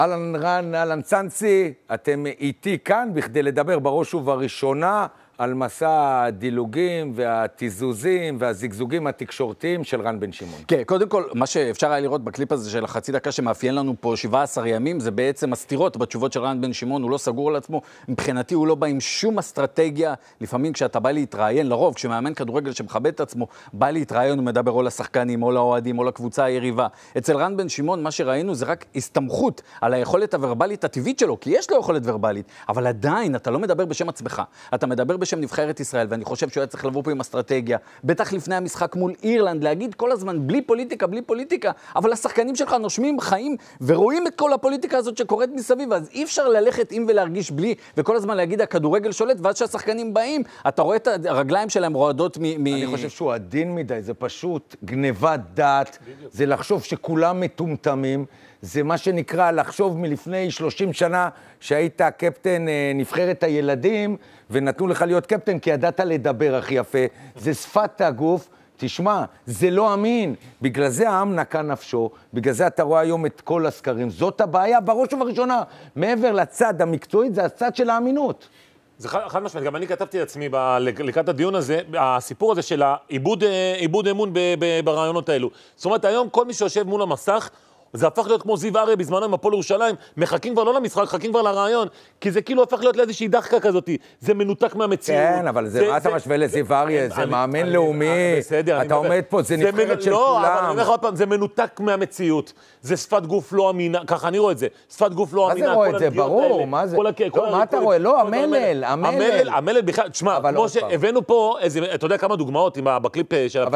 אהלן רן, אהלן צאנסי, אתם איתי כאן בכדי לדבר בראש ובראשונה על מסע הדילוגים והתיזוזים והזיגזוגים התקשורתיים של רן בן שמעון. כן, קודם כל, מה שאפשר היה לראות בקליפ הזה של החצי דקה שמאפיין לנו פה 17 ימים, זה בעצם הסתירות בתשובות של רן בן שמעון, הוא לא סגור על עצמו, מבחינתי הוא לא בא עם שום אסטרטגיה, לפעמים כשאתה בא להתראיין, לרוב, כשמאמן כדורגל שמכבד את עצמו, בא להתראיין, הוא מדבר או לשחקנים, או לאוהדים, או לקבוצה היריבה. אצל רן בן שמעון, מה שראינו זה רק הסתמכות על היכולת הוורבלית הטבעית שלו, כי יש לו יכולת ורבלית, אבל עדיין אתה לא מדבר בשם עצמך, אתה מדבר בשם נבחרת ישראל, ואני חושב שהוא היה צריך לבוא פה עם אסטרטגיה, בטח לפני המשחק מול אירלנד, להגיד כל הזמן בלי פוליטיקה, אבל השחקנים שלך נושמים חיים ורואים את כל הפוליטיקה הזאת שקורית מסביב, אז אי אפשר ללכת עם ולהרגיש בלי, וכל הזמן להגיד הכדורגל שולט, ואז שהשחקנים באים, אתה רואה את הרגליים שלהם רועדות אני חושב שהוא עדין מדי, זה פשוט גניבת דעת, זה לחשוב שכולם מטומטמים, זה מה שנקרא לחשוב מלפני 30 שנה שהיית קפטן נבחרת הילדים, ונתנו לך להיות קפטן כי ידעת לדבר הכי יפה. זה שפת הגוף, תשמע, זה לא אמין. בגלל זה העם נקע נפשו, בגלל זה אתה רואה היום את כל הסקרים. זאת הבעיה בראש ובראשונה. מעבר לצד המקצועית, זה הצד של האמינות. זה חד משמעית, גם אני כתבתי לעצמי לקראת הדיון הזה, הסיפור הזה של איבוד אמון ברעיונות האלו. זאת אומרת, היום כל מי שיושב מול המסך, זה הפך להיות כמו זיו אריה בזמנו עם הפועל ירושלים, מחכים כבר לא למשחק, מחכים כבר לרעיון, כי זה כאילו הפך להיות לאיזושהי דחקה כזאת, זה מנותק מהמציאות. כן, אבל מה אתה משווה לזיו אריה? זה מאמן לאומי, אתה עומד פה, זה נבחרת של כולם. לא, אבל אני אומר לך עוד פעם, זה מנותק מהמציאות, זה שפת גוף לא אמינה, ככה אני רואה את זה, שפת גוף לא אמינה. מה זה רואה את זה? ברור, מה זה? מה אתה רואה? לא, המלל. המלל בכלל, תשמע, כמו שהבאנו פה, אתה יודע כמה דוגמאות בקליפ של